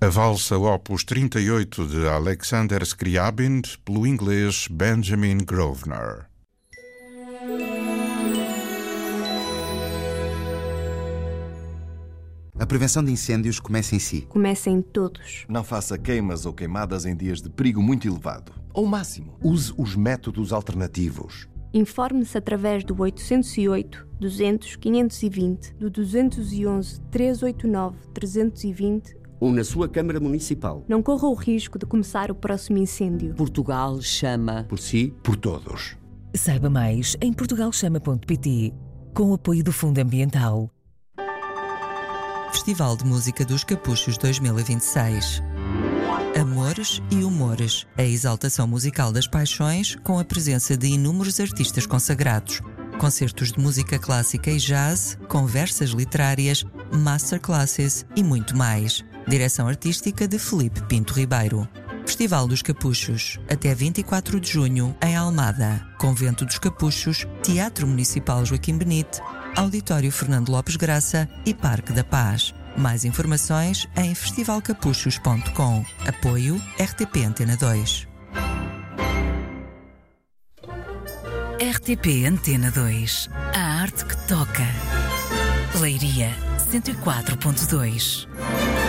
A valsa Opus 38 de Alexander Scriabin, pelo inglês Benjamin Grosvenor. A prevenção de incêndios começa em si. Começa em todos. Não faça queimas ou queimadas em dias de perigo muito elevado. Ao máximo. Use os métodos alternativos. Informe-se através do 808 200 520, do 211 389 320 ou na sua Câmara Municipal. Não corra o risco de começar o próximo incêndio. Portugal chama. Por si, por todos. Saiba mais em portugalchama.pt, com o apoio do Fundo Ambiental. Festival de Música dos Capuchos 2026. Amores e Humores. A exaltação musical das paixões com a presença de inúmeros artistas consagrados. Concertos de música clássica e jazz, conversas literárias, masterclasses e muito mais. Direção artística de Filipe Pinto Ribeiro. Festival dos Capuchos, até 24 de junho, em Almada. Convento dos Capuchos, Teatro Municipal Joaquim Benite, Auditório Fernando Lopes Graça e Parque da Paz. Mais informações em festivalcapuchos.com. Apoio RTP Antena 2. RTP Antena 2. A arte que toca. Leiria 104.2.